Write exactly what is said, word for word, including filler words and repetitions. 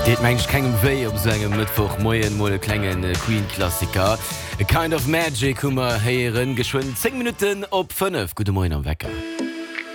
Det mensch kegem wéi op segem Mittwoch Moien molle klengen äh, Queen-Klassiker. A kind of magic hummer heieren geschwind zehn Minuten op fünf. Gute Moin am Wecker.